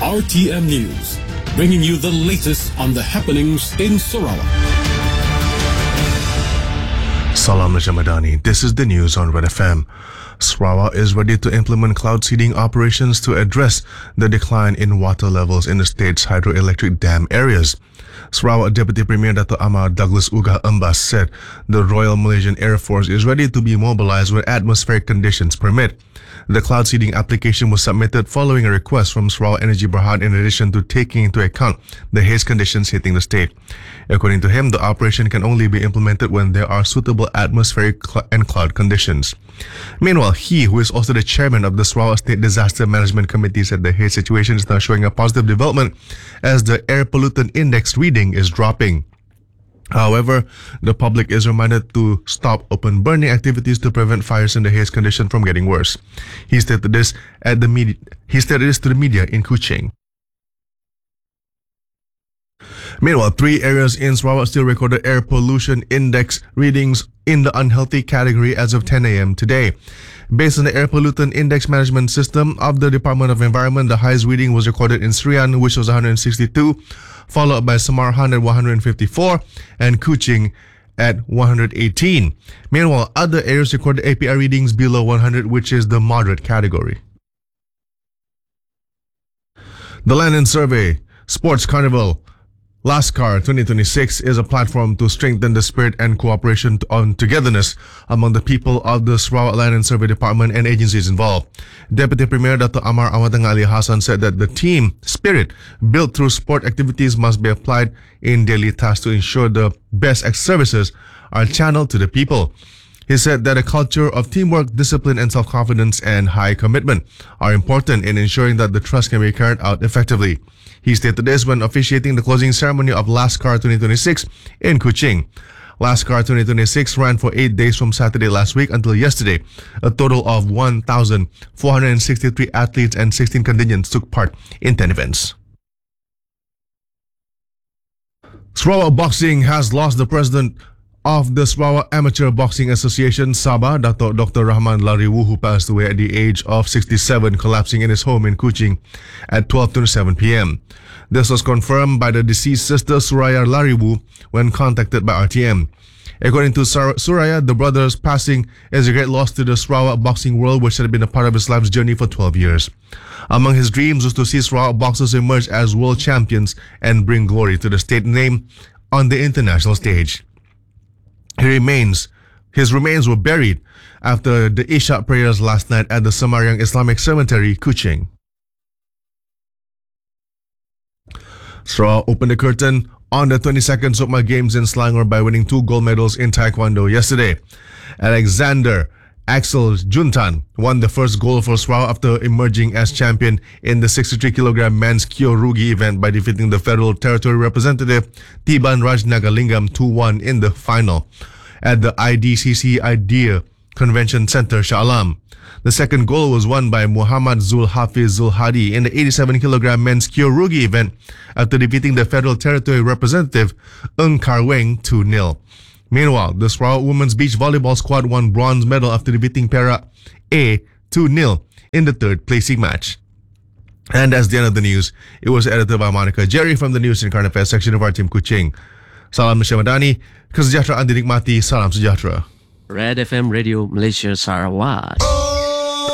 RTM News, bringing you the latest on the happenings in Sarawak. Salam Najamadani. This is the news on Red FM. Sarawak is ready to implement cloud seeding operations to address the decline in water levels in the state's hydroelectric dam areas. Sarawak Deputy Premier Dato' Amar Douglas Uga Embas said the Royal Malaysian Air Force is ready to be mobilized when atmospheric conditions permit. The cloud seeding application was submitted following a request from Sarawak Energy Berhad in addition to taking into account the haze conditions hitting the state. According to him, the operation can only be implemented when there are suitable atmospheric and cloud conditions. Meanwhile, he, who is also the chairman of the Sarawak State Disaster Management Committee, said the haze situation is now showing a positive development as the air pollutant index reading is dropping. However, the public is reminded to stop open burning activities to prevent fires in the haze condition from getting worse. He stated this to the media in Kuching. Meanwhile, 3 areas in Sarawak still recorded air pollution index readings in the unhealthy category as of 10 a.m. today. Based on the air pollutant index management system of the Department of Environment, the highest reading was recorded in Serian, which was 162, followed by Samarhan at 154 and Kuching at 118. Meanwhile, other areas recorded API readings below 100, which is the moderate category. The Land and Survey Sports Carnival Lascar 2026 is a platform to strengthen the spirit and cooperation on togetherness among the people of the Sarawak Land and Survey Department and agencies involved. Deputy Premier Dato' Amar Amatang Ali Hassan said that the team spirit built through sport activities must be applied in daily tasks to ensure the best services are channeled to the people. He said that a culture of teamwork, discipline, and self-confidence and high commitment are important in ensuring that the trust can be carried out effectively. He stated this when officiating the closing ceremony of Lascar 2026 in Kuching. Lascar 2026 ran for 8 days from Saturday last week until yesterday. A total of 1,463 athletes and 16 contingents took part in 10 events. Sarawak Boxing has lost the president of the Sarawak Amateur Boxing Association, Sabah, Dato' Dr. Rahman Lariwu, who passed away at the age of 67, collapsing in his home in Kuching at 12:27 p.m. This was confirmed by the deceased sister, Suraya Lariwu, when contacted by RTM. According to Suraya, the brother's passing is a great loss to the Sarawak boxing world, which had been a part of his life's journey for 12 years. Among his dreams was to see Sarawak boxers emerge as world champions and bring glory to the state name on the international stage. His remains were buried after the Isha prayers last night at the Samariang Islamic Cemetery, Kuching. Sarawak opened the curtain on the 22nd Sokma Games in Selangor by winning 2 gold medals in Taekwondo yesterday. Alexander Axel Juntan won the first gold for Sarawak after emerging as champion in the 63kg men's Kyorugi event by defeating the Federal Territory representative Tiban Rajnagalingam 2-1 in the final at the IDCC Idea Convention Center, Shah Alam. The second gold was won by Muhammad Zul Hafiz Zul Hadi in the 87kg men's Kyorugi event after defeating the Federal Territory representative Ng Kar Weng 2-0. Meanwhile, the Sarawak women's beach volleyball squad won bronze medal after defeating Perak A 2-0 in the third placing match. And that's the end of the news. It was edited by Monica Jerry from the News and Current Affairs section of our team Kuching. Salam Najamadani, kesejahteraan dinikmati, salam sejahtera. Red FM Radio Malaysia Sarawak.